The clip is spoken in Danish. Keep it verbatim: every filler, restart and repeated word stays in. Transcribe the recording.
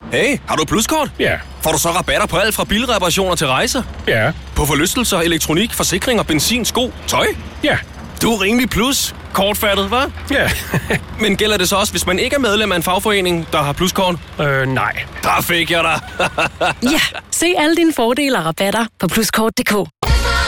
Hey, har du pluskort? Ja. Får du så rabatter på alt fra bilreparationer til rejser? Ja. På forlystelser, elektronik, forsikring og benzin, sko, tøj? Ja. Du er rimelig plus. Kortfattet, hva'? Ja. Men gælder det så også, hvis man ikke er medlem af en fagforening, der har pluskort? øh, nej. Der fik jeg dig. Ja, se alle dine fordele og rabatter på pluskort punktum d k.